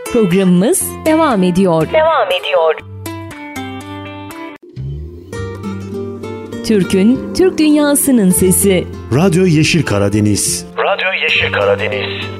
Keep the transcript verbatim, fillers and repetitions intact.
Programımız devam ediyor. Devam ediyor. Türk'ün, Türk dünyasının sesi. Radyo Yeşil Karadeniz. Radyo Yeşil Karadeniz.